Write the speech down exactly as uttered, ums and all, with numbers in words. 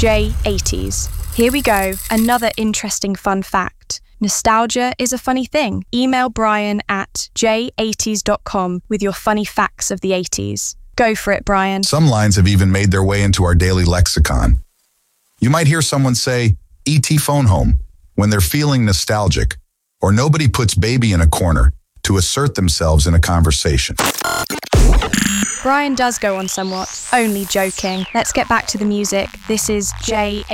J eighties. Here we go, another interesting fun fact. Nostalgia is a funny thing. Email Brian at j eighties dot com with your funny facts of the eighties. Go for it, Brian. Some lines have even made their way into our daily lexicon. You might hear someone say, E T phone home, when they're feeling nostalgic, or nobody puts baby in a corner to assert themselves in a conversation. Brian does go on somewhat. Only joking. Let's get back to the music. This is J